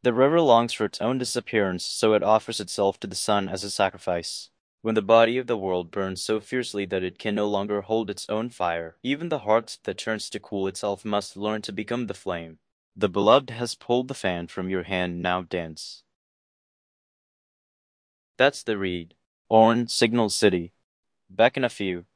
The river longs for its own disappearance, so it offers itself to the sun as a sacrifice. When the body of the world burns so fiercely that it can no longer hold its own fire, even the heart that turns to cool itself must learn to become the flame. The beloved has pulled the fan from your hand, now dance. That's the reed. Oran, Signal City. Back in a few.